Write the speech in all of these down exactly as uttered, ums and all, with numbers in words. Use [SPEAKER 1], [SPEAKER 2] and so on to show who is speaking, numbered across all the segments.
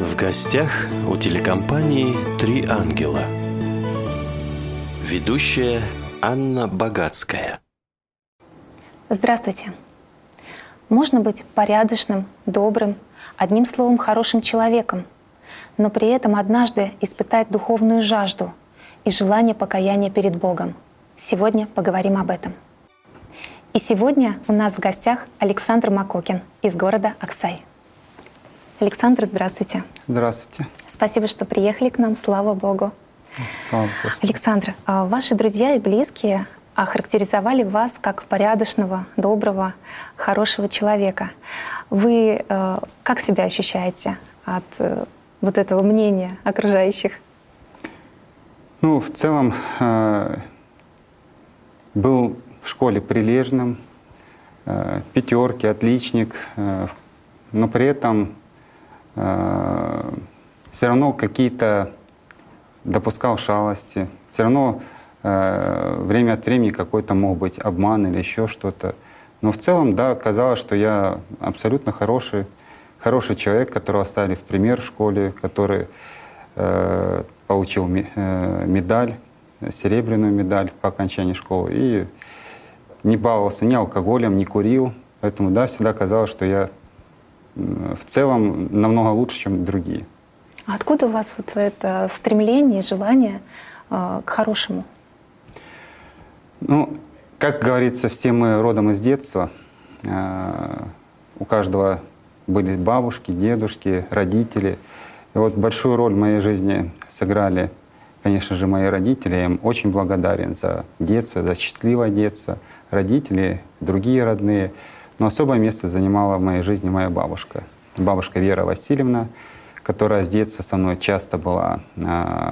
[SPEAKER 1] В гостях у телекомпании «Три ангела». Ведущая Анна Богатская.
[SPEAKER 2] Здравствуйте. Можно быть порядочным, добрым, одним словом, хорошим человеком, но при этом однажды испытать духовную жажду и желание покаяния перед Богом. Сегодня поговорим об этом. И сегодня у нас в гостях Александр Макокин из города Аксай. Александр, здравствуйте.
[SPEAKER 3] Здравствуйте.
[SPEAKER 2] Спасибо, что приехали к нам. Слава Богу.
[SPEAKER 3] Слава Богу.
[SPEAKER 2] Александр, ваши друзья и близкие охарактеризовали вас как порядочного, доброго, хорошего человека. Вы э, как себя ощущаете от э, вот этого мнения окружающих?
[SPEAKER 3] Ну, в целом, э, был в школе прилежным, э, пятерки, отличник, э, но при этом э, все равно какие-то допускал шалости, все равно э, время от времени какой-то мог быть обман или еще что-то. Но в целом, да, казалось, что я абсолютно хороший, хороший человек, которого оставили в пример в школе, который э, получил э, медаль, серебряную медаль по окончании школы и не баловался ни алкоголем, ни курил. Поэтому, да, всегда казалось, что я э, в целом намного лучше, чем другие.
[SPEAKER 2] А откуда у вас вот это стремление, желание э, к хорошему?
[SPEAKER 3] Ну, как говорится, все мы родом из детства. Э, у каждого были бабушки, дедушки, родители. И вот большую роль в моей жизни сыграли, конечно же, мои родители. Я им очень благодарен за детство, за счастливое детство. Родители, другие родные. Но особое место занимала в моей жизни моя бабушка. Бабушка Вера Васильевна, которая с детства со мной часто была э,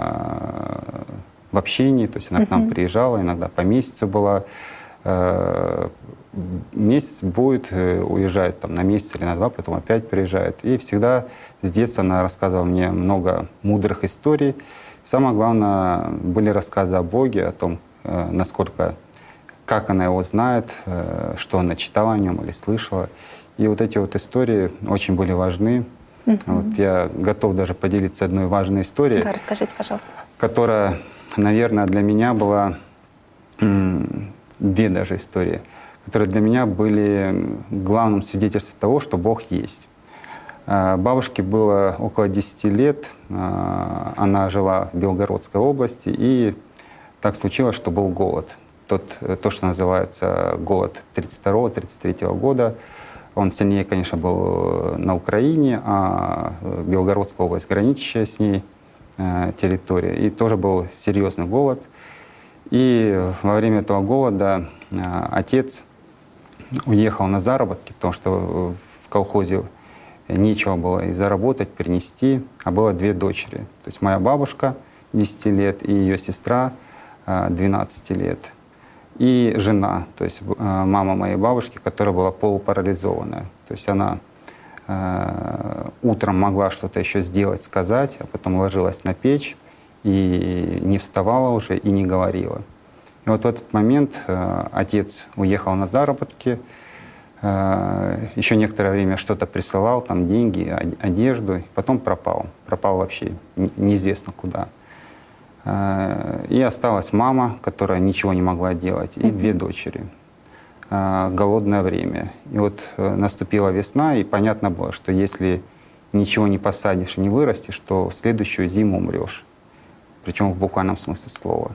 [SPEAKER 3] в общении, то есть она uh-huh. к нам приезжала, иногда по месяцу была. Э, месяц будет, уезжает там, на месяц или на два, потом опять приезжает. И всегда с детства она рассказывала мне много мудрых историй. Самое главное, были рассказы о Боге, о том, э, насколько, как она его знает, э, что она читала о нем или слышала. И вот эти вот истории очень были важны. Uh-huh. Вот я готов даже поделиться одной важной историей.
[SPEAKER 2] Да, расскажите, пожалуйста.
[SPEAKER 3] Которая, наверное, для меня была м, две даже истории, которые для меня были главным свидетельством того, что Бог есть. Бабушке было около десяти лет, она жила в Белгородской области, и так случилось, что был голод. Тот, то, что называется голод тридцать второго — тридцать третьего года. Он сильнее, конечно, был на Украине, а Белгородская область, граничащая с ней э, территория. И тоже был серьезный голод. И во время этого голода э, отец уехал на заработки, потому что в колхозе нечего было и заработать, принести, а было две дочери. То есть моя бабушка десяти лет и ее сестра э, двенадцати лет. И жена, то есть э, мама моей бабушки, которая была полупарализованная. То есть она э, утром могла что-то еще сделать, сказать, а потом ложилась на печь и не вставала уже и не говорила. И вот в этот момент э, отец уехал на заработки, э, еще некоторое время что-то присылал, там деньги, одежду, и потом пропал. Пропал вообще неизвестно куда. И осталась мама, которая ничего не могла делать, и mm-hmm. две дочери. Голодное время. И вот наступила весна, и понятно было, что если ничего не посадишь и не вырастешь, то в следующую зиму умрешь. Причем в буквальном смысле слова.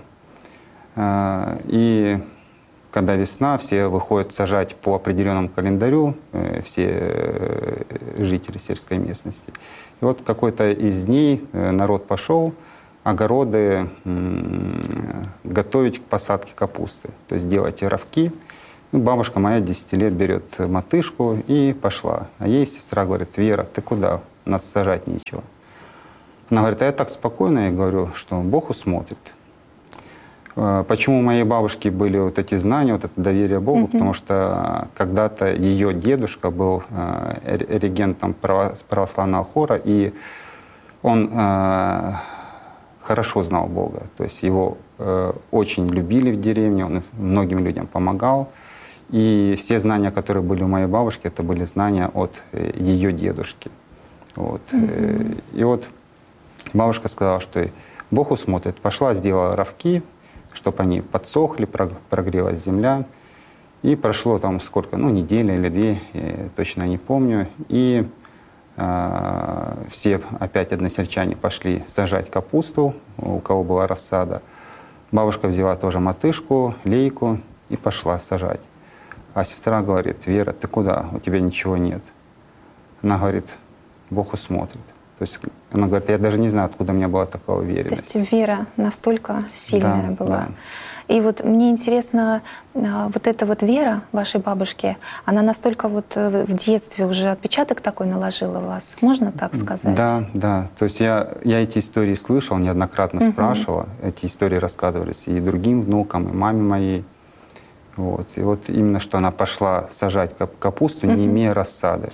[SPEAKER 3] И когда весна, все выходят сажать по определенному календарю, все жители сельской местности. И вот какой-то из дней народ пошел огороды готовить к посадке капусты, то есть делать рывки. Ну, бабушка моя десяти лет берет мотышку и пошла. А ей сестра говорит: Вера, ты куда? У нас сажать нечего. Она говорит: а я так спокойно, я говорю, что Бог усмотрит. Почему у моей бабушки были вот эти знания, вот это доверие Богу? Mm-hmm. Потому что когда-то ее дедушка был регентом православного хора, и он хорошо знал Бога. То есть его э, очень любили в деревне, он многим людям помогал. И все знания, которые были у моей бабушки, это были знания от ее дедушки. Вот. Mm-hmm. И вот бабушка сказала, что Бог усмотрит. Пошла, сделала рывки, чтобы они подсохли, прогрелась земля. И прошло там сколько, ну, неделя или две, я точно не помню. И э, все опять односельчане пошли сажать капусту, у кого была рассада. Бабушка взяла тоже мотышку, лейку и пошла сажать. А сестра говорит: Вера, ты куда? У тебя ничего нет. Она говорит: Бог усмотрит. То есть она говорит: я даже не знаю, откуда у меня была такая уверенность.
[SPEAKER 2] То есть вера настолько сильная
[SPEAKER 3] да,
[SPEAKER 2] была.
[SPEAKER 3] Да.
[SPEAKER 2] И вот мне интересно, вот эта вот вера вашей бабушки, она настолько вот в детстве уже отпечаток такой наложила в вас, можно так сказать?
[SPEAKER 3] Да, да. То есть я, я эти истории слышал, неоднократно угу. спрашивал. Эти истории рассказывались и другим внукам, и маме моей. Вот. И вот именно что она пошла сажать капусту, не угу. имея рассады.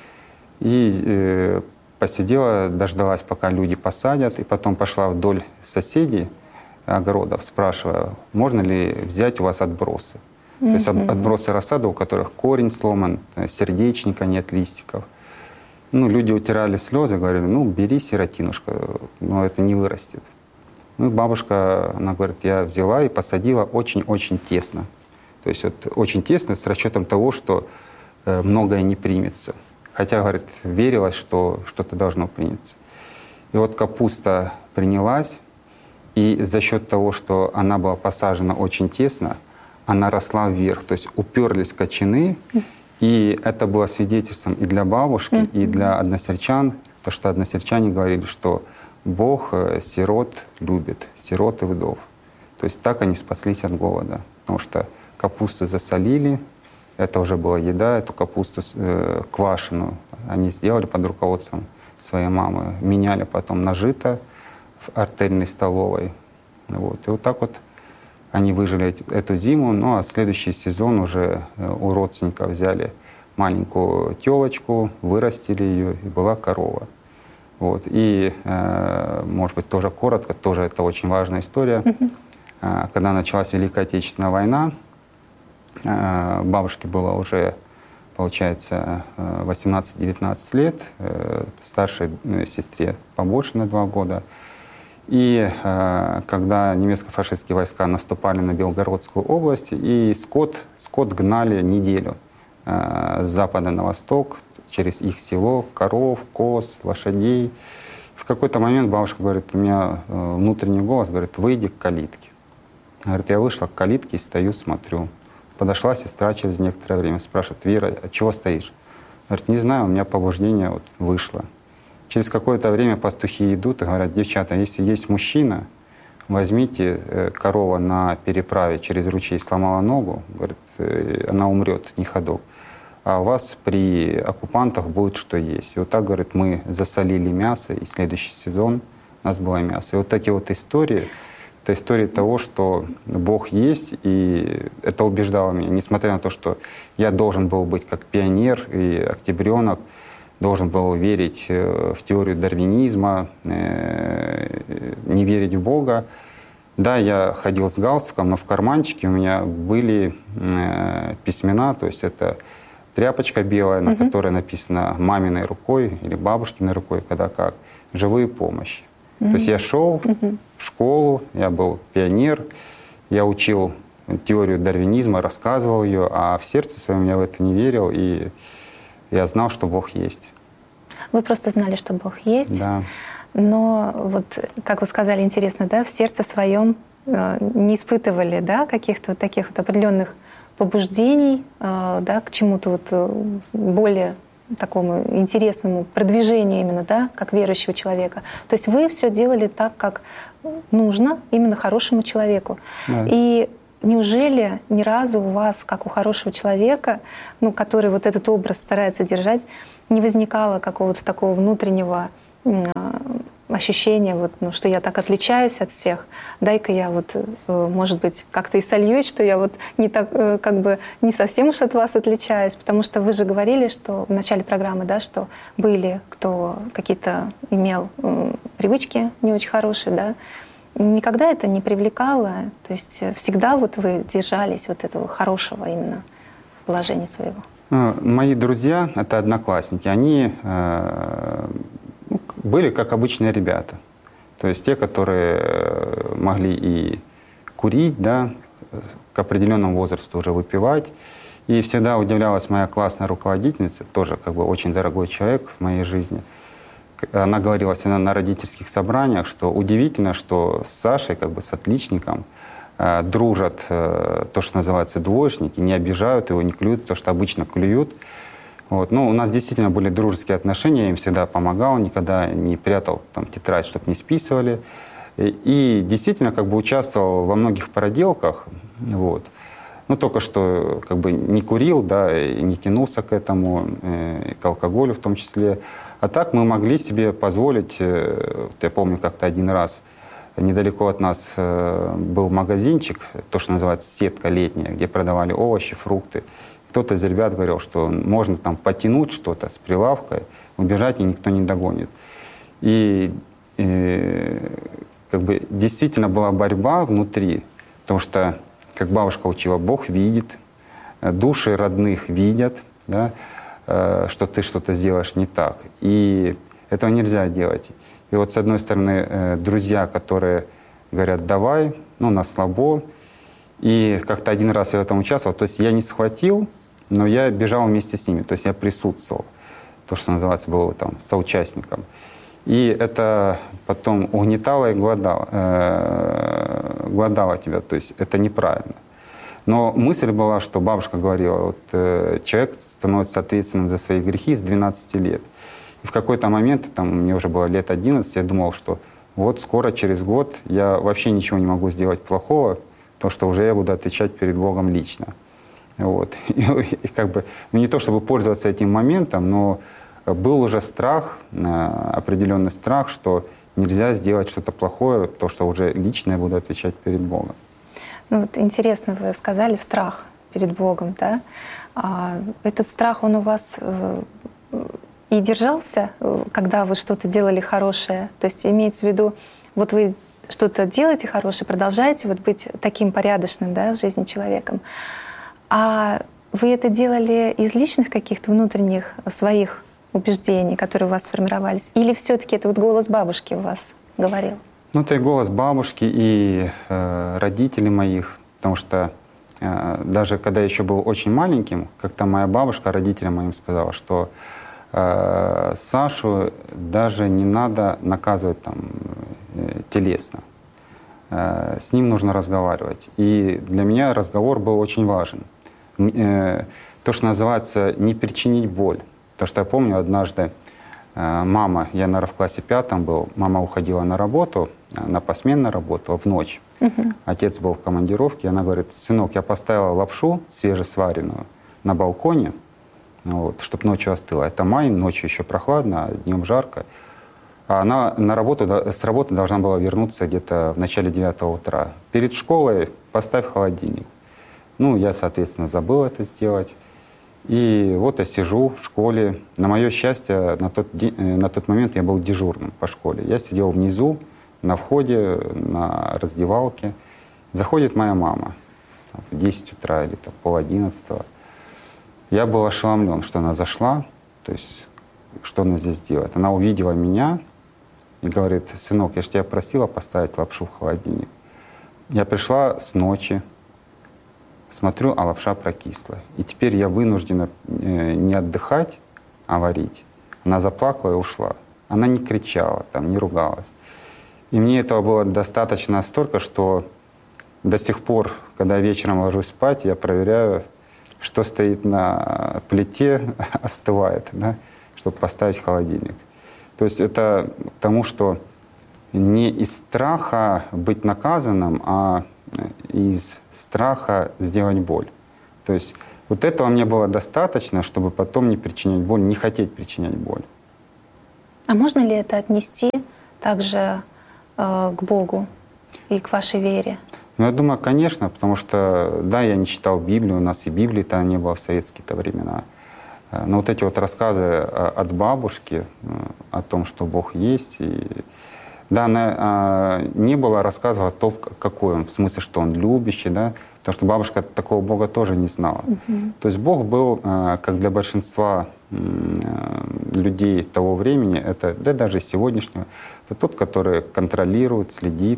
[SPEAKER 3] И э, посидела, дождалась, пока люди посадят, и потом пошла вдоль соседей огородов, спрашивая, можно ли взять у вас отбросы. Mm-hmm. То есть отбросы рассады, у которых корень сломан, сердечника нет, листиков. Ну, люди утирали слезы, говорили: ну, бери, сиротинушка, но это не вырастет. Ну, и бабушка, она говорит: я взяла и посадила очень-очень тесно. То есть вот очень тесно с расчетом того, что э, многое не примется. Хотя, говорит, верилось, что что-то должно приняться. И вот капуста принялась, и за счет того, что она была посажена очень тесно, она росла вверх. То есть уперлись кочаны, и это было свидетельством и для бабушки, mm-hmm. и для односельчан, то, что односельчане говорили, что Бог сирот любит, сирот и вдов. То есть так они спаслись от голода, потому что капусту засолили, это уже была еда, эту капусту э, квашеную они сделали под руководством своей мамы, меняли потом на жито в артельной столовой. Вот. И вот так вот они выжили эту зиму. Ну а следующий сезон уже у родственников взяли маленькую телочку, вырастили ее, и была корова. Вот. И, э, может быть, тоже коротко, тоже это очень важная история. Mm-hmm. Э, когда началась Великая Отечественная война, э, бабушке было уже, получается, восемнадцать-девятнадцать лет, э, старшей сестре побольше на два года. И э, когда немецко-фашистские войска наступали на Белгородскую область, и скот, скот гнали неделю э, с запада на восток, через их село, коров, коз, лошадей. В какой-то момент бабушка говорит: у меня э, внутренний голос говорит: выйди к калитке. Говорит, я вышла к калитке и стою, смотрю. Подошла сестра через некоторое время, спрашивает: Вера, а чего стоишь? Говорит, не знаю, у меня побуждение вот вышло. Через какое-то время пастухи идут и говорят: девчата, если есть мужчина, возьмите, э, корова на переправе через ручей сломала ногу, говорит, э, она умрет, не ходок. А у вас при оккупантах будет что есть. И вот так, говорит, мы засолили мясо, и следующий сезон у нас было мясо. И вот эти вот истории, это история того, что Бог есть, и это убеждало меня, несмотря на то, что я должен был быть как пионер и октябренок, должен был верить в теорию дарвинизма, не верить в Бога. Да, я ходил с галстуком, но в карманчике у меня были письмена, то есть это тряпочка белая, на mm-hmm. которой написано маминой рукой или бабушкиной рукой, когда как, живые помощи. Mm-hmm. То есть я шел mm-hmm. в школу, я был пионер, я учил теорию дарвинизма, рассказывал ее, а в сердце своем я в это не верил, и я знал, что Бог есть.
[SPEAKER 2] Вы просто знали, что Бог есть,
[SPEAKER 3] да.
[SPEAKER 2] Но вот, как вы сказали, интересно, да, в сердце своем э, не испытывали, да, каких-то вот таких вот определенных побуждений, э, да, к чему-то вот более такому интересному продвижению именно, да, как верующего человека. То есть вы все делали так, как нужно именно хорошему человеку. Да. И неужели ни разу у вас, как у хорошего человека, ну, который вот этот образ старается держать, не возникало какого-то такого внутреннего э, ощущения, вот, ну, что я так отличаюсь от всех, дай-ка я вот, э, может быть, как-то и сольюсь, что я вот не так, э, как бы не совсем уж от вас отличаюсь, потому что вы же говорили, что в начале программы, да, что были, кто какие-то имел э, привычки не очень хорошие, да. Никогда это не привлекало, то есть всегда вот вы держались вот этого хорошего именно положения своего?
[SPEAKER 3] Мои друзья, это одноклассники, они э, были как обычные ребята. То есть те, которые могли и курить, да, к определенному возрасту уже выпивать. И всегда удивлялась моя классная руководительница, тоже как бы очень дорогой человек в моей жизни. Она говорила всегда на родительских собраниях, что удивительно, что с Сашей, как бы с отличником, э, дружат э, то, что называется двоечники, не обижают его, не клюют, то, что обычно клюют. Вот. Ну, у нас действительно были дружеские отношения, я им всегда помогал, никогда не прятал там, тетрадь, чтобы не списывали. И, и действительно как бы участвовал во многих проделках. Вот. Ну, только что как бы не курил, да, и не тянулся к этому, э, к алкоголю в том числе. А так мы могли себе позволить, э, я помню, как-то один раз недалеко от нас э, был магазинчик, то, что называется сетка летняя, где продавали овощи, фрукты. Кто-то из ребят говорил, что можно там потянуть что-то с прилавка, убежать, и никто не догонит. И, и как бы действительно была борьба внутри, потому что, как бабушка учила, Бог видит, души родных видят, да, что ты что-то сделаешь не так. И этого нельзя делать. И вот с одной стороны друзья, которые говорят, давай, ну, на слабо. И как-то один раз я в этом участвовал. То есть я не схватил, но я бежал вместе с ними. То есть я присутствовал. То, что называется, был там соучастником. И это потом угнетало и голодало, э, голодало тебя. То есть это неправильно. Но мысль была, что бабушка говорила, вот, э, человек становится ответственным за свои грехи с двенадцати лет. И в какой-то момент, там, мне уже было лет одиннадцать, я думал, что вот скоро, через год, я вообще ничего не могу сделать плохого, потому что уже я буду отвечать перед Богом лично. Вот. И, и как бы, ну, не то чтобы пользоваться этим моментом, но был уже страх, определенный страх, что нельзя сделать что-то плохое, потому что уже лично я буду отвечать перед Богом.
[SPEAKER 2] Ну, вот интересно, вы сказали страх перед Богом, да? А этот страх, он у вас э, и держался, когда вы что-то делали хорошее? То есть имеется в виду, вот вы что-то делаете хорошее, продолжаете вот быть таким порядочным, да, в жизни человеком, а вы это делали из личных каких-то внутренних своих убеждений, которые у вас сформировались? Или все-таки это вот голос бабушки у вас говорил?
[SPEAKER 3] Ну, это и голос бабушки, и э, родителей моих, потому что э, даже когда я еще был очень маленьким, как-то моя бабушка родителям моим сказала, что э, Сашу даже не надо наказывать там, э, телесно. Э, с ним нужно разговаривать. И для меня разговор был очень важен. Э, то, что называется «не причинить боль». Потому что я помню однажды, мама, я, наверное, в классе пятом был, мама уходила на работу, на посменную работу в ночь. Uh-huh. Отец был в командировке, и она говорит, сынок, я поставила лапшу свежесваренную на балконе, вот, чтобы ночью остыла. Это май, ночью еще прохладно, а днем жарко. А она на работу, с работы должна была вернуться где-то в начале девятого утра. Перед школой поставь холодильник. Ну, я, соответственно, забыл это сделать. И вот я сижу в школе. На мое счастье, на тот, день, на тот момент я был дежурным по школе. Я сидел внизу, на входе, на раздевалке. Заходит моя мама в десять утра или там, пол одиннадцатого. Я был ошеломлен, что она зашла, то есть что она здесь делает. Она увидела меня и говорит, сынок, я же тебя просила поставить лапшу в холодильник. Я пришла с ночи, смотрю, а лапша прокисла. И теперь я вынуждена э, не отдыхать, а варить. Она заплакала и ушла. Она не кричала, там, не ругалась. И мне этого было достаточно настолько, что до сих пор, когда вечером ложусь спать, я проверяю, что стоит на плите, остывает, да, чтобы поставить холодильник. То есть это к тому, что не из страха быть наказанным, а из страха сделать боль. То есть вот этого мне было достаточно, чтобы потом не причинять боль, не хотеть причинять боль.
[SPEAKER 2] А можно ли это отнести также э, к Богу и к вашей вере?
[SPEAKER 3] Ну, я думаю, конечно, потому что, да, я не читал Библию, у нас и Библии-то не было в советские-то времена. Но вот эти вот рассказы от бабушки о том, что Бог есть, и да, она, а, не было рассказов о том, какой он, в смысле, что он любящий, да, Потому что бабушка такого Бога тоже не знала. Uh-huh. То есть Бог был, как для большинства людей того времени, это, да даже сегодняшнего, это тот, который контролирует, следит,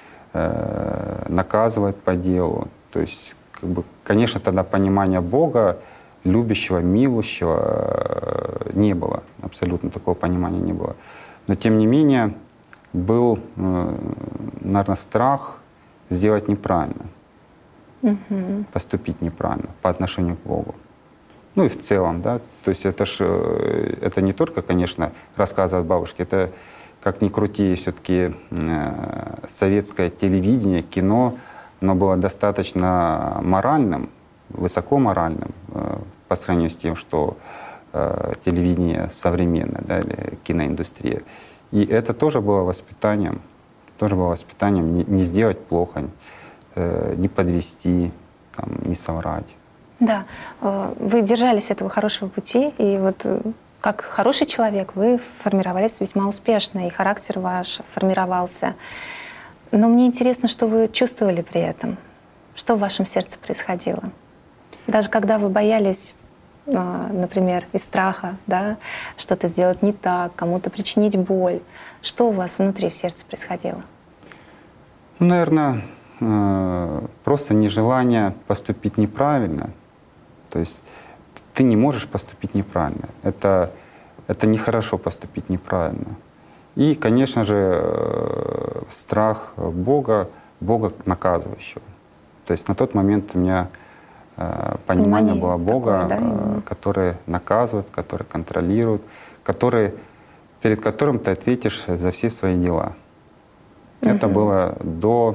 [SPEAKER 3] наказывает по делу. То есть, как бы, конечно, тогда понимания Бога, любящего, милующего, не было. Абсолютно такого понимания не было. Но тем не менее был, наверное, страх сделать неправильно, угу. поступить неправильно по отношению к Богу. Ну и в целом, да. То есть это ж, это не только, конечно, рассказы от бабушки, это, как ни крути, все-таки советское телевидение, кино, оно было достаточно моральным, высокоморальным по сравнению с тем, что телевидение современное, да, или киноиндустрия. И это тоже было воспитанием, тоже было воспитанием не, не сделать плохо, э, не подвести, там, не соврать.
[SPEAKER 2] Да, вы держались этого хорошего пути, и вот как хороший человек вы формировались весьма успешно, и характер ваш формировался. Но мне интересно, что вы чувствовали при этом, что в вашем сердце происходило. Даже когда вы боялись, например, из страха, да, что-то сделать не так, кому-то причинить боль. Что у вас внутри в сердце происходило?
[SPEAKER 3] Ну, наверное, просто нежелание поступить неправильно. То есть ты не можешь поступить неправильно. Это, это нехорошо поступить неправильно. И, конечно же, страх Бога, Бога наказывающего. То есть на тот момент у меня понимание было Бога, такое, да? который наказывает, который контролирует, который, перед которым ты ответишь за все свои дела. Угу. Это было до,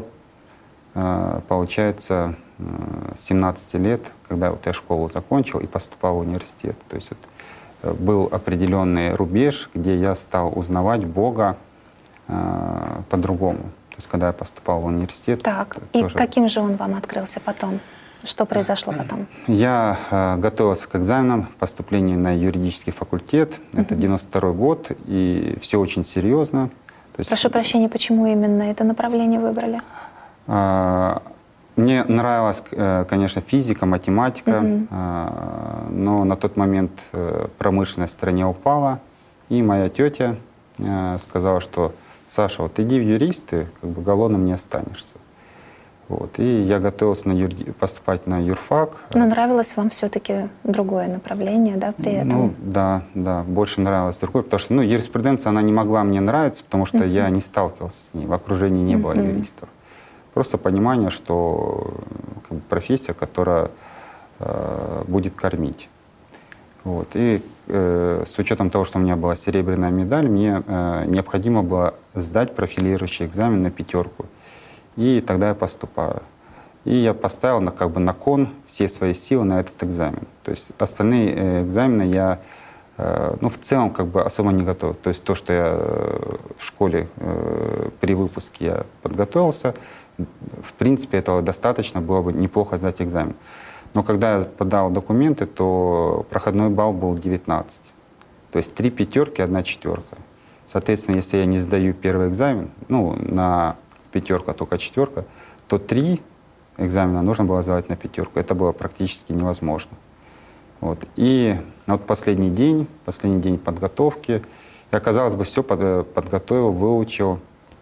[SPEAKER 3] получается, семнадцати лет, когда вот я школу закончил и поступал в университет. То есть вот был определенный рубеж, где я стал узнавать Бога по-другому. То есть когда я поступал в университет.
[SPEAKER 2] Так, и тоже... каким же он вам открылся потом? Что произошло потом?
[SPEAKER 3] Я э, готовился к экзаменам поступления на юридический факультет. Uh-huh. Это девяносто второй год, и все очень серьезно. То есть,
[SPEAKER 2] прошу прощения, почему именно это направление выбрали?
[SPEAKER 3] Э, мне нравилась, э, конечно, физика, математика, uh-huh. э, но на тот момент э, промышленность в стране упала, и моя тетя э, сказала, что Саша, вот иди в юристы, как бы голодным не останешься. Вот. И я готовился на юри... поступать на юрфак.
[SPEAKER 2] Но нравилось вам все-таки другое направление, да, при этом?
[SPEAKER 3] Ну, да, да, больше нравилось другое, потому что, ну, юриспруденция, она не могла мне нравиться, потому что uh-huh. я не сталкивался с ней, в окружении не uh-huh. было юристов. Просто понимание, что как бы, профессия, которая э, будет кормить. Вот. И э, с учетом того, что у меня была серебряная медаль, мне э, необходимо было сдать профилирующий экзамен на пятерку. И тогда я поступаю. И я поставил на, как бы, на кон все свои силы на этот экзамен. То есть остальные э, экзамены я э, ну, в целом как бы особо не готов. То есть то, что я э, в школе э, при выпуске я подготовился, в принципе, этого достаточно было бы неплохо сдать экзамен. Но когда я подал документы, то проходной балл был девятнадцать. То есть три пятерки, одна четверка. Соответственно, если я не сдаю первый экзамен, ну, на пятерка, только четверка, то три экзамена нужно было сдавать на пятерку. Это было практически невозможно. Вот. И вот последний день, последний день подготовки, я, казалось бы, все под, подготовил, выучил.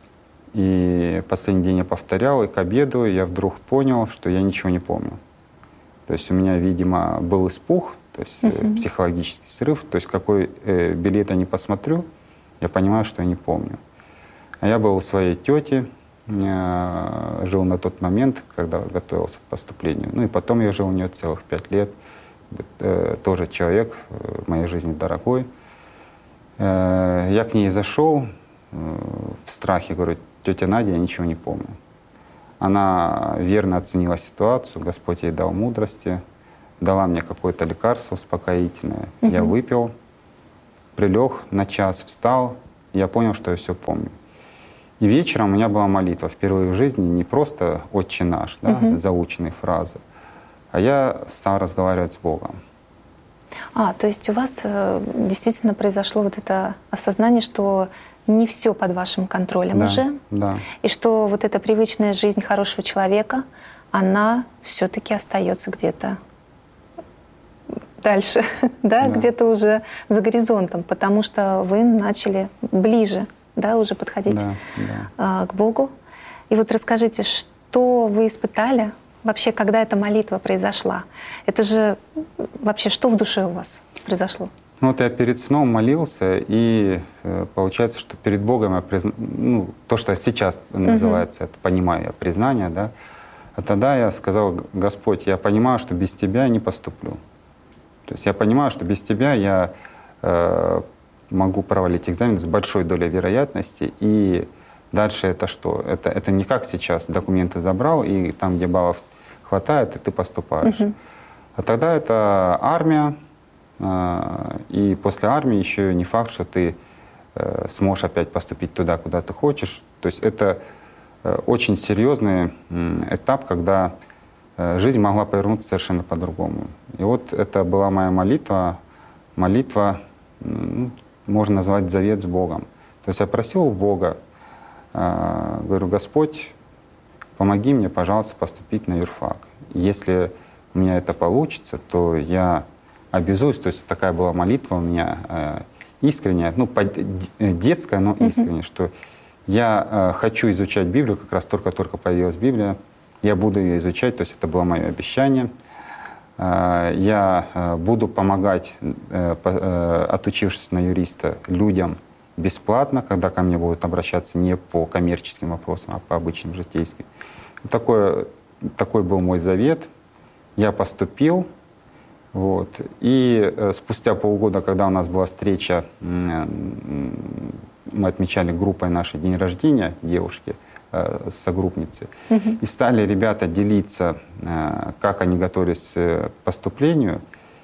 [SPEAKER 3] И последний день я повторял, и к обеду я вдруг понял, что я ничего не помню. То есть у меня, видимо, был испуг, то есть uh-huh. психологический срыв. То есть какой э, билет я не посмотрю, я понимаю, что я не помню. А я был у своей тети, жил на тот момент, когда готовился к поступлению. Ну и потом я жил у нее целых пять лет. Тоже человек в моей жизни дорогой. Я к ней зашел в страхе, говорю: тетя Надя, я ничего не помню. Она верно оценила ситуацию, Господь ей дал мудрости, дала мне какое-то лекарство успокоительное. Угу. Я выпил, прилег на час, встал, и я понял, что я все помню. И вечером у меня была молитва впервые в жизни, не просто «Отче наш», да, угу. заученные фразы, а я стал разговаривать с Богом.
[SPEAKER 2] А, то есть у вас э, действительно произошло вот это осознание, что не все под вашим контролем
[SPEAKER 3] да,
[SPEAKER 2] уже,
[SPEAKER 3] да.
[SPEAKER 2] и что вот эта привычная жизнь хорошего человека, она все-таки остается где-то дальше, да,
[SPEAKER 3] Да.
[SPEAKER 2] где-то уже за горизонтом, потому что вы начали ближе, да, уже подходить
[SPEAKER 3] Да, да.
[SPEAKER 2] а, к Богу. И вот расскажите, что вы испытали вообще, когда эта молитва произошла? Это же вообще что в душе у вас произошло?
[SPEAKER 3] Ну вот я перед сном молился, и э, получается, что перед Богом я призна... ну, то, что сейчас называется, это понимаю я признание, да. А тогда я сказал: Господь, я понимаю, что без Тебя я не поступлю. То есть я понимаю, что без Тебя я э, могу провалить экзамен с большой долей вероятности, и дальше это что? Это, это не как сейчас, документы забрал, и там, где баллов хватает, и ты поступаешь.
[SPEAKER 2] Мгм.
[SPEAKER 3] А тогда это армия, и после армии еще не факт, что ты сможешь опять поступить туда, куда ты хочешь. То есть это очень серьезный этап, когда жизнь могла повернуться совершенно по-другому. И вот это была моя молитва, молитва, ну, можно назвать завет с Богом. То есть я просил у Бога, говорю: Господь, помоги мне, пожалуйста, поступить на юрфак. Если у меня это получится, то я обязуюсь, то есть такая была молитва у меня э, искренняя, ну, под, детская, но искренняя, mm-hmm. что я э, хочу изучать Библию, как раз только-только появилась Библия, я буду ее изучать, то есть это было мое обещание. Э, я э, буду помогать, э, по, э, отучившись на юриста, людям бесплатно, когда ко мне будут обращаться не по коммерческим вопросам, а по обычным житейским. Такой, такой был мой завет. Я поступил. Вот. И э, спустя полгода, когда у нас была встреча, э, мы отмечали группой нашей день рождения девушки, э, согруппницы, mm-hmm. и стали ребята делиться, э, как они готовились к поступлению,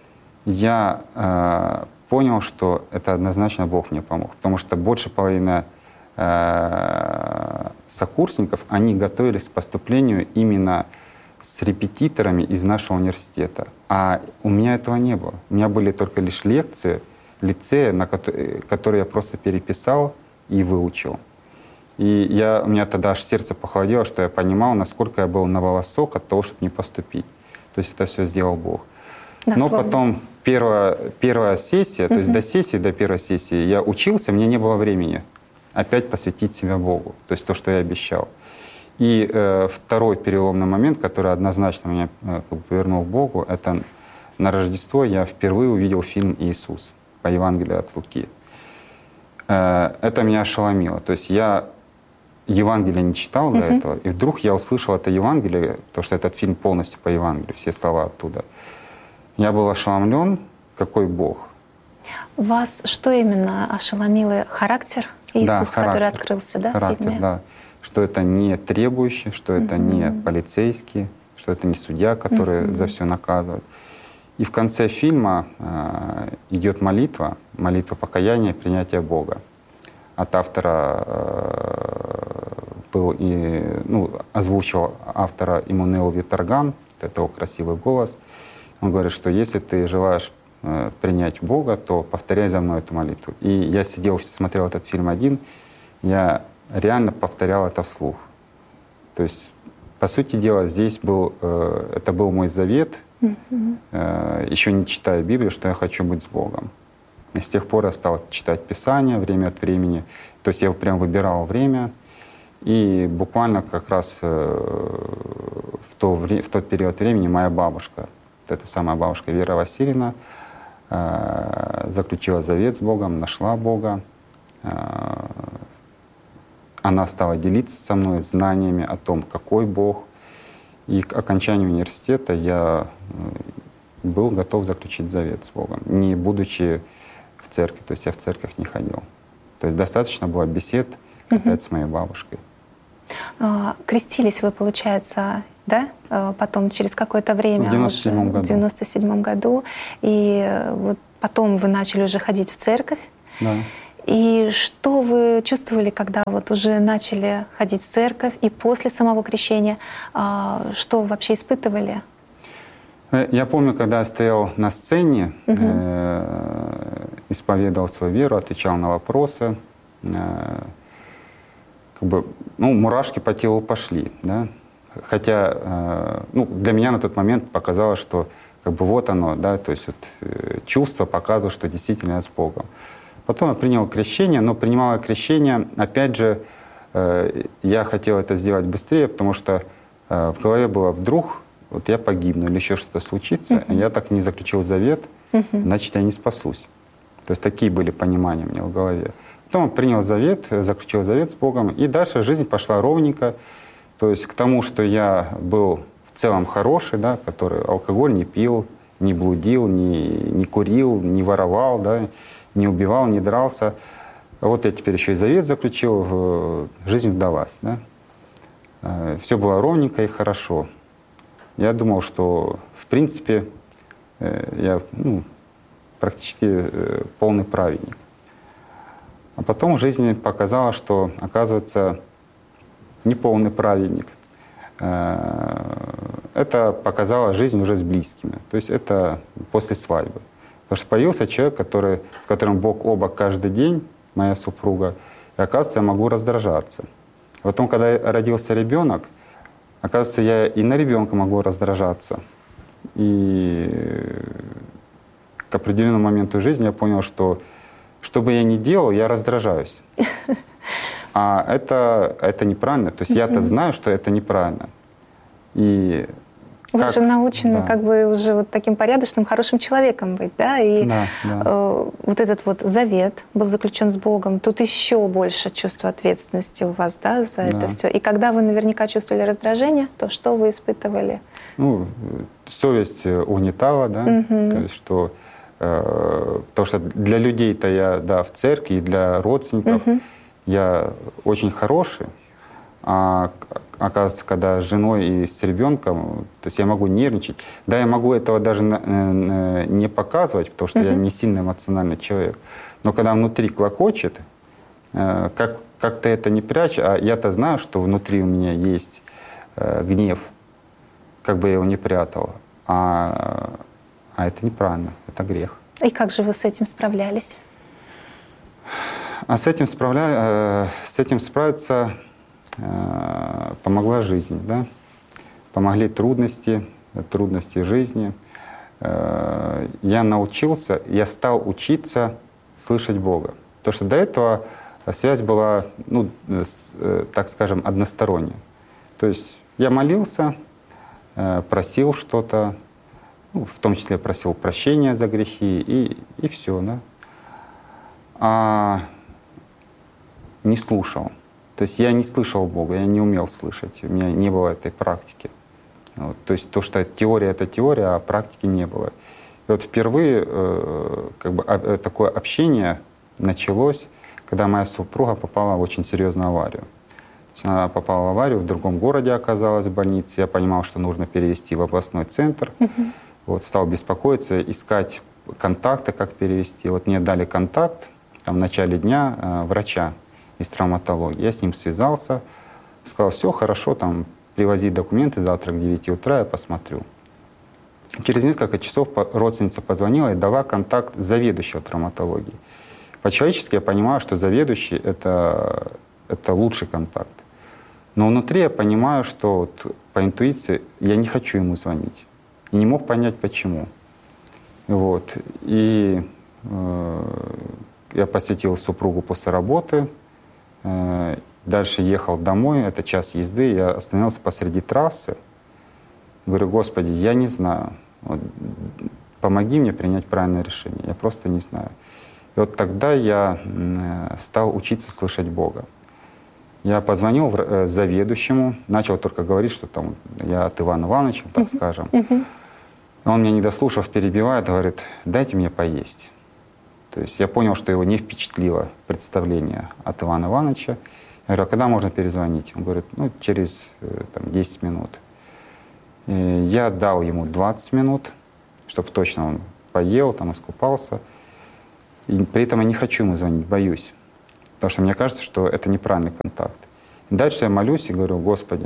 [SPEAKER 3] я э, понял, что это однозначно Бог мне помог, потому что больше половины э, сокурсников, они готовились к поступлению именно с репетиторами из нашего университета. А у меня этого не было. У меня были только лишь лекции, лицея, на которые, которые я просто переписал и выучил. И я, у меня тогда аж сердце похолодело, что я понимал, насколько я был на волосок от того, чтобы не поступить. То есть это все сделал Бог. Да, Но словно. Потом первая, первая сессия, то угу. есть до сессии, до первой сессии я учился, мне не было времени опять посвятить себя Богу. То есть то, что я обещал. И э, второй переломный момент, который однозначно меня э, как бы повернул к Богу, это на Рождество я впервые увидел фильм «Иисус» по Евангелию от Луки. Э, это меня ошеломило. То есть я Евангелие не читал mm-hmm. до этого, и вдруг я услышал это Евангелие, то, что этот фильм полностью по Евангелию, все слова оттуда. Я был ошеломлен, какой Бог.
[SPEAKER 2] Вас что именно ошеломило? Характер Иисуса,
[SPEAKER 3] да, характер,
[SPEAKER 2] который открылся, да,
[SPEAKER 3] характер,
[SPEAKER 2] в фильме?
[SPEAKER 3] Да. Что это не требующий, что это mm-hmm. не полицейский, что это не судья, который mm-hmm. за все наказывает. И в конце фильма э, идет молитва, молитва покаяния, принятия Бога. От автора э, был и, ну, озвучивал автора Иммануил Виторган, это его красивый голос. Он говорит, что если ты желаешь э, принять Бога, то повторяй за мной эту молитву. И я сидел, смотрел этот фильм один, я реально повторял это вслух. То есть, по сути дела, здесь был, э, это был мой завет, mm-hmm. э, еще не читая Библию, что я хочу быть с Богом. И с тех пор я стал читать Писание время от времени. То есть я прям выбирал время. И буквально как раз э, в, то вре- в тот период времени моя бабушка, вот эта самая бабушка Вера Васильевна, э, заключила завет с Богом, нашла Бога. Э, Она стала делиться со мной знаниями о том, какой Бог. И к окончанию университета я был готов заключить завет с Богом, не будучи в церкви. То есть я в церковь не ходил. То есть достаточно было бесед опять угу. с моей бабушкой.
[SPEAKER 2] А, крестились вы, получается, да? Потом через какое-то время,
[SPEAKER 3] в девяносто седьмом году.
[SPEAKER 2] В девяносто седьмом году. И вот потом вы начали уже ходить в церковь.
[SPEAKER 3] Да.
[SPEAKER 2] И что вы чувствовали, когда вот уже начали ходить в церковь и после самого крещения? Что вообще испытывали?
[SPEAKER 3] Я помню, когда я стоял на сцене, угу. э, исповедовал свою веру, отвечал на вопросы, э, как бы, ну, мурашки по телу пошли, да? Хотя э, ну, для меня на тот момент показалось, что как бы вот оно, да, то есть вот, э, чувство показывало, что действительно я с Богом. Потом я принял крещение, но принимая крещение, опять же, э, я хотел это сделать быстрее, потому что э, в голове было вдруг вот я погибну или еще что-то случится, uh-huh. я так не заключил завет, uh-huh. значит, я не спасусь. То есть такие были понимания у меня в голове. Потом я принял завет, заключил завет с Богом, и дальше жизнь пошла ровненько. То есть к тому, что я был в целом хороший, да, который алкоголь не пил, не блудил, не, не курил, не воровал, да, не убивал, не дрался. Вот я теперь еще и завет заключил, жизнь удалась. Да. Все было ровненько и хорошо. Я думал, что в принципе я ну, практически полный праведник. А потом жизнь показала, что, оказывается, не полный праведник. Это показала жизнь уже с близкими. То есть это после свадьбы. Потому что появился человек, который, с которым Бог оба каждый день, моя супруга, и, оказывается, я могу раздражаться. Потом, когда родился ребенок, оказывается, я и на ребенка могу раздражаться. И к определенному моменту жизни я понял, что что бы я ни делал, я раздражаюсь. А это, это неправильно. То есть я-то знаю, что это неправильно. И
[SPEAKER 2] Вы
[SPEAKER 3] как?
[SPEAKER 2] же научены
[SPEAKER 3] Да.
[SPEAKER 2] как бы уже вот таким порядочным, хорошим человеком быть, да? И
[SPEAKER 3] да, да.
[SPEAKER 2] Э, вот этот вот завет был заключен с Богом. Тут еще больше чувства ответственности у вас, да, за
[SPEAKER 3] Да.
[SPEAKER 2] это все. И когда вы наверняка чувствовали раздражение, то что вы испытывали?
[SPEAKER 3] Ну, совесть угнетала, да,
[SPEAKER 2] Мгм.
[SPEAKER 3] то есть что, э, то, что для людей-то я, да, в церкви, и для родственников
[SPEAKER 2] Мгм.
[SPEAKER 3] я очень хороший, а оказывается, когда с женой и с ребенком, то есть я могу нервничать. Да, я могу этого даже на- э, не показывать, потому что я
[SPEAKER 2] Мгм.
[SPEAKER 3] не сильно эмоциональный человек. Но когда внутри клокочет, э, как, как-то это не прячь, а я-то знаю, что внутри у меня есть э, гнев, как бы я его не прятал. А, а это неправильно, это грех.
[SPEAKER 2] И как же вы с этим справлялись?
[SPEAKER 3] А с этим, справля... э, с этим справиться э, помогла жизнь, да? Помогли трудности, трудности жизни. Э, я научился, я стал учиться слышать Бога. Потому что до этого связь была, ну, с, э, так скажем, односторонняя. То есть я молился, э, просил что-то, ну, в том числе просил прощения за грехи, и, и все, да? А не слушал. То есть я не слышал Бога, я не умел слышать, у меня не было этой практики. Вот. То есть то, что теория — это теория, а практики не было. И вот впервые э, как бы, э, такое общение началось, когда моя супруга попала в очень серьезную аварию. То есть она попала в аварию, в другом городе оказалась в больнице. Я понимал, что нужно перевести в областной центр. Mm-hmm. Вот, стал беспокоиться, искать контакты, как перевести. Вот мне дали контакт там, в начале дня э, врача из травматологии. Я с ним связался, сказал: все хорошо, там, привози документы завтра к девяти утра, я посмотрю. Через несколько часов родственница позвонила и дала контакт заведующего травматологии. По-человечески я понимаю, что заведующий это, — это лучший контакт. Но внутри я понимаю, что вот по интуиции я не хочу ему звонить. И не мог понять, почему. Вот. И э, я посетил супругу после работы, э, дальше ехал домой, это час езды, я остановился посреди трассы. Говорю: Господи, я не знаю, вот, помоги мне принять правильное решение, я просто не знаю. И вот тогда я э, стал учиться слышать Бога. Я позвонил в, э, заведующему, начал только говорить, что там я от Ивана Ивановича, так uh-huh. скажем. Uh-huh. Он меня, не дослушав, перебивает, говорит: дайте мне поесть. То есть я понял, что его не впечатлило представление от Ивана Ивановича. Я говорю: а когда можно перезвонить? Он говорит: ну, через там, десять минут. И я дал ему двадцать минут, чтобы точно он поел, там, искупался. И при этом я не хочу ему звонить, боюсь. Потому что мне кажется, что это неправильный контакт. И дальше я молюсь и говорю: Господи,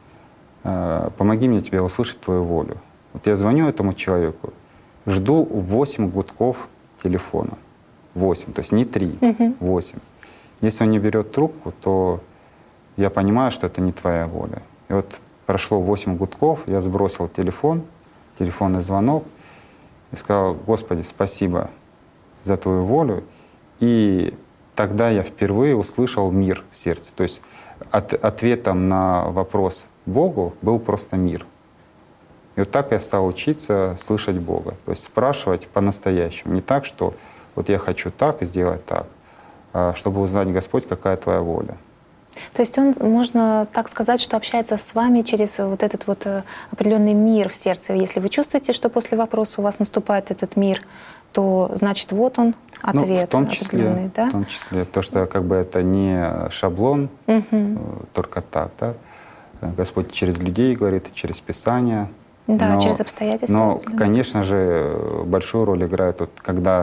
[SPEAKER 3] помоги мне Тебе услышать Твою волю. Вот я звоню этому человеку, жду восемь гудков телефона. восемь, то есть не три, uh-huh. восемь. Если он не берет трубку, то я понимаю, что это не Твоя воля. И вот прошло восемь гудков, я сбросил телефон, телефонный звонок, и сказал: Господи, спасибо за Твою волю. И тогда я впервые услышал мир в сердце. То есть от, ответом на вопрос Богу был просто мир. И вот так я стал учиться слышать Бога. То есть спрашивать по-настоящему. Не так, что вот я хочу так и сделать так, а чтобы узнать: Господь, какая Твоя воля.
[SPEAKER 2] То есть он, можно так сказать, что общается с вами через вот этот вот определенный мир в сердце. Если вы чувствуете, что после вопроса у вас наступает этот мир, то значит вот он ответ.
[SPEAKER 3] Ну, в том числе,
[SPEAKER 2] да?
[SPEAKER 3] в том числе, то, что как бы это не шаблон, угу. только так, да. Господь через людей говорит, через Писание.
[SPEAKER 2] Да,
[SPEAKER 3] но,
[SPEAKER 2] через обстоятельства.
[SPEAKER 3] Но, конечно же, большую роль играет, вот, когда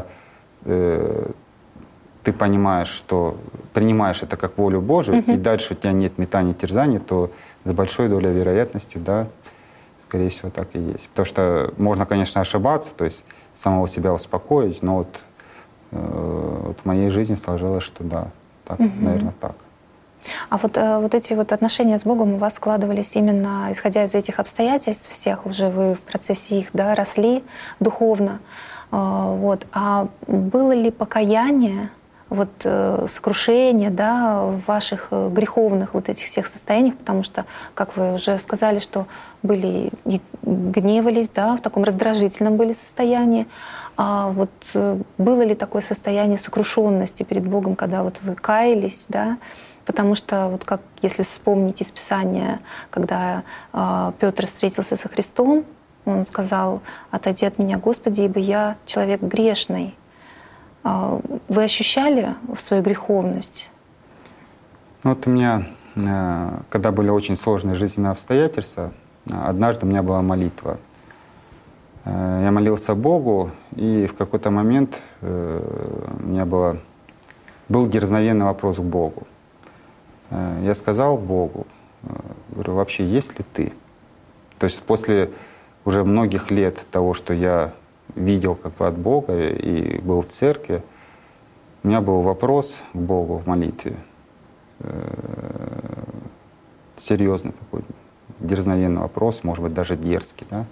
[SPEAKER 3] э, ты понимаешь, что принимаешь это как волю Божию, угу. и дальше у тебя нет метаний, терзаний, то с большой долей вероятности, да, скорее всего, так и есть. Потому что можно, конечно, ошибаться, то есть самого себя успокоить, но вот, э, вот в моей жизни сложилось, что да, так, угу. наверное, так.
[SPEAKER 2] А вот, э, вот эти вот отношения с Богом у вас складывались именно исходя из этих обстоятельств всех, уже вы в процессе их, да, росли духовно. Э, вот. А было ли покаяние, вот, э, сокрушение, да, в ваших греховных вот этих всех состояниях? Потому что, как вы уже сказали, что были и гневались, да, в таком раздражительном были состоянии. А вот э, было ли такое состояние сокрушенности перед Богом, когда вот вы каялись, да? Потому что, вот как если вспомнить из Писания, когда э, Петр встретился со Христом, он сказал: «Отойди от меня, Господи, ибо я человек грешный». Э, вы ощущали свою греховность?
[SPEAKER 3] Ну, вот у меня, э, когда были очень сложные жизненные обстоятельства, однажды у меня была молитва. Э, я молился Богу, и в какой-то момент э, у меня было, был дерзновенный вопрос к Богу. Я сказал Богу, говорю: вообще есть ли Ты? То есть после уже многих лет того, что я видел как бы от Бога и был в церкви, у меня был вопрос к Богу в молитве, серьезный такой, дерзновенный вопрос, может быть, даже дерзкий, да?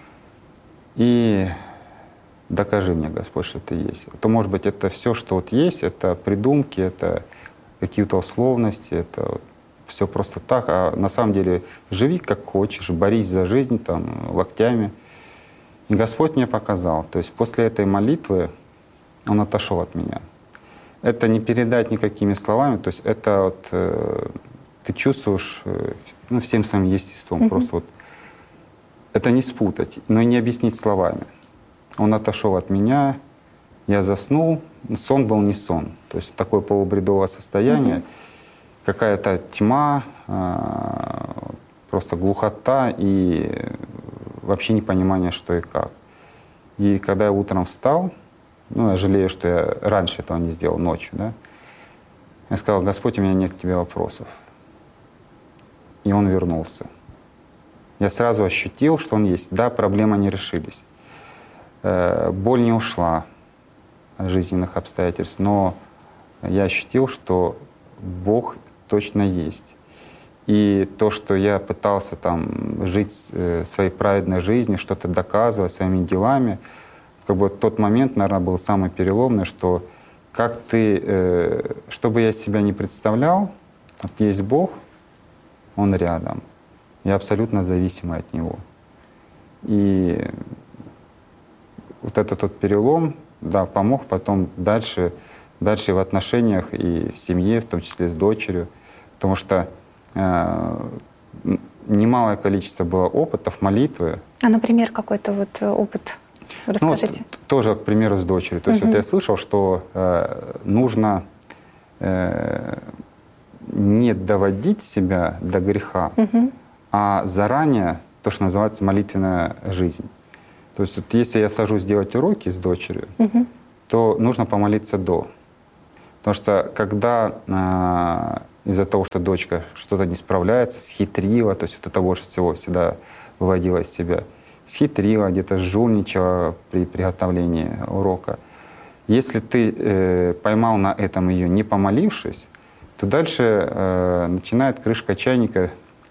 [SPEAKER 3] И докажи мне, Господь, что Ты есть. А то, может быть, это все, что вот есть, это придумки, это какие-то условности, это все просто так. А на самом деле живи как хочешь, борись за жизнь там, локтями. И Господь мне показал. То есть после этой молитвы Он отошел от меня. Это не передать никакими словами. То есть это вот, э, ты чувствуешь э, ну, всем своим естеством. Mm-hmm. Просто вот, это не спутать, но и не объяснить словами. Он отошел от меня, я заснул. Сон был не сон. То есть такое полубредовое состояние, mm-hmm. какая-то тьма, просто глухота и вообще непонимание, что и как. И когда я утром встал, ну, я жалею, что я раньше этого не сделал, ночью, да, я сказал: Господь, у меня нет к Тебе вопросов. И Он вернулся. Я сразу ощутил, что Он есть. Да, проблемы не решились. Боль не ушла жизненных обстоятельств, но я ощутил, что Бог точно есть. И то, что я пытался там жить своей праведной жизнью, что-то доказывать своими делами, как бы тот момент, наверное, был самый переломный, что как ты, что бы я себя не представлял, вот есть Бог, Он рядом, я абсолютно зависимый от Него. И вот этот тот перелом, да, помог потом дальше, дальше в отношениях и в семье, в том числе с дочерью, потому что э, немалое количество было опытов молитвы.
[SPEAKER 2] А, например, какой-то вот опыт расскажите?
[SPEAKER 3] Ну, вот, тоже, к примеру, с дочерью. То есть угу. вот я слышал, что э, нужно э, не доводить себя до греха, угу. а заранее то, что называется молитвенная жизнь. То есть вот если я сажусь делать уроки с дочерью, угу. то нужно помолиться до. Потому что когда э, из-за того, что дочка что-то не справляется, схитрила, то есть вот это больше всего всегда выводила из себя, схитрила, где-то жульничала при приготовлении урока. Если ты э, поймал на этом ее, не помолившись, то дальше э, начинает крышка чайника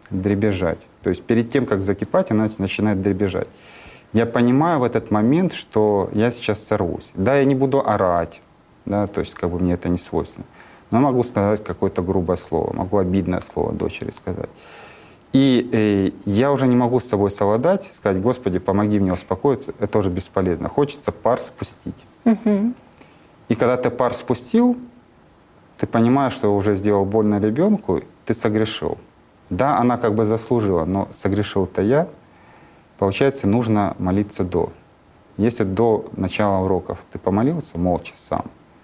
[SPEAKER 3] дребезжать. То есть перед тем, как закипать, она начинает дребезжать. Я понимаю в этот момент, что я сейчас сорвусь. Да, я не буду орать, да, то есть как бы мне это не свойственно. Но могу сказать какое-то грубое слово, могу обидное слово дочери сказать. И э, я уже не могу с собой совладать, сказать: Господи, помоги мне успокоиться. Это уже бесполезно. Хочется пар спустить.
[SPEAKER 2] Угу.
[SPEAKER 3] И когда ты пар спустил, ты понимаешь, что уже сделал больно ребенку, ты согрешил. Да, она как бы заслужила, но согрешил-то я. Получается, нужно молиться до. Если до начала уроков ты помолился молча сам,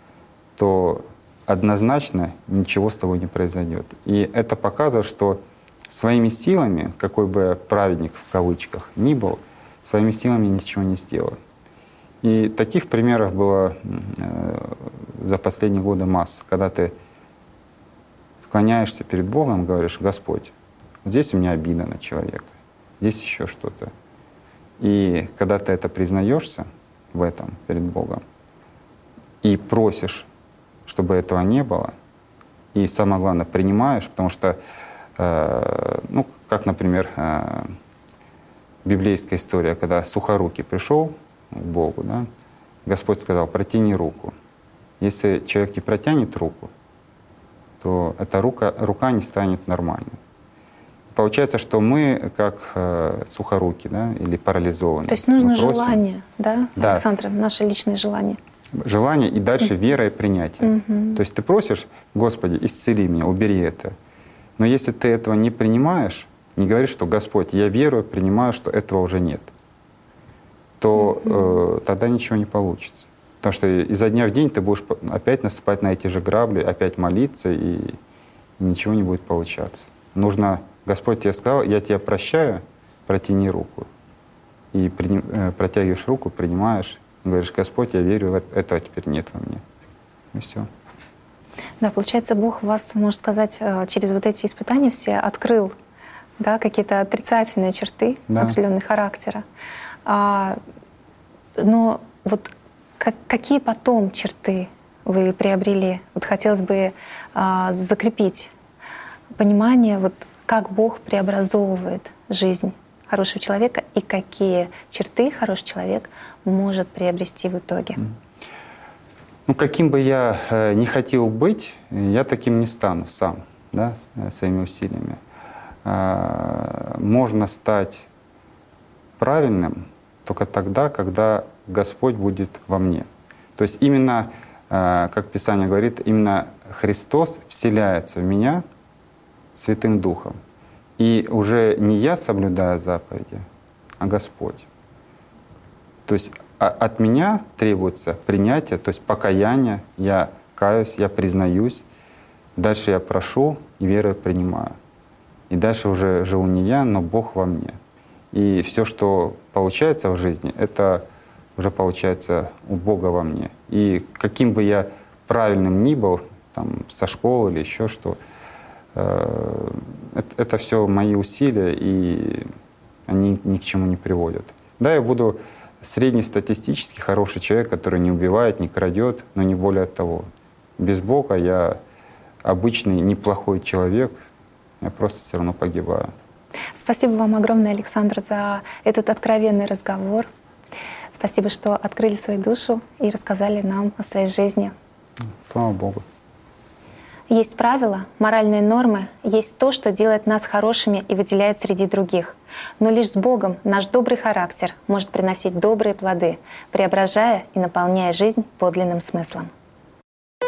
[SPEAKER 3] то однозначно ничего с тобой не произойдет. И это показывает, что своими силами, какой бы праведник в кавычках ни был, своими силами ничего не сделаю. И таких примеров было э, за последние годы масса, когда ты склоняешься перед Богом, говоришь: Господь, вот здесь у меня обида на человека, здесь еще что-то. И когда ты это признаешься в этом перед Богом и просишь, чтобы этого не было, и самое главное, принимаешь, потому что, э, ну, как, например, э, библейская история, когда Сухорукий пришел к Богу, да, Господь сказал: протяни руку. Если человек не протянет руку, то эта рука, рука не станет нормальной. Получается, что мы как э, сухоруки, да, или парализованные.
[SPEAKER 2] То есть нужно
[SPEAKER 3] просим,
[SPEAKER 2] желание, да,
[SPEAKER 3] да,
[SPEAKER 2] Александр, наше личное желание.
[SPEAKER 3] Желание и дальше вера и принятие.
[SPEAKER 2] Угу.
[SPEAKER 3] То есть ты просишь: Господи, исцели меня, убери это. Но если ты этого не принимаешь, не говоришь, что Господь, я верую, принимаю, что этого уже нет, то угу. э, тогда ничего не получится. Потому что изо дня в день ты будешь опять наступать на эти же грабли, опять молиться, и, и ничего не будет получаться. Нужно: Господь тебе сказал, я тебя прощаю, протяни руку. И приним, э, протягиваешь руку, принимаешь, говоришь: Господь, я верю, этого теперь нет во мне. И все.
[SPEAKER 2] Да, получается, Бог вас, можно сказать, через вот эти испытания все открыл, да, какие-то отрицательные черты, да, определенного характера. А, но вот как, какие потом черты вы приобрели? Вот хотелось бы а, закрепить понимание, вот как Бог преобразовывает жизнь хорошего человека и какие черты хороший человек может приобрести в итоге.
[SPEAKER 3] Ну, каким бы я э, не хотел быть, я таким не стану сам, да, своими усилиями. Э, можно стать правильным только тогда, когда Господь будет во мне. То есть именно, э, как Писание говорит, именно Христос вселяется в меня Святым Духом. И уже не я соблюдаю заповеди, а Господь. То есть от меня требуется принятие, то есть покаяние, я каюсь, я признаюсь, дальше я прошу и верой принимаю. И дальше уже живу не я, но Бог во мне. И все, что получается в жизни, это уже получается у Бога во мне. И каким бы я правильным ни был, там, со школы или еще что, э, это, это все мои усилия, и они ни к чему не приводят. Да, я буду среднестатистически хороший человек, который не убивает, не крадет, но не более того. Без Бога я обычный неплохой человек, я просто все равно погибаю.
[SPEAKER 2] Спасибо вам огромное, Александр, за этот откровенный разговор. Спасибо, что открыли свою душу и рассказали нам о своей жизни.
[SPEAKER 3] Слава Богу.
[SPEAKER 2] Есть правила, моральные нормы, есть то, что делает нас хорошими и выделяет среди других. Но лишь с Богом наш добрый характер может приносить добрые плоды, преображая и наполняя жизнь подлинным смыслом.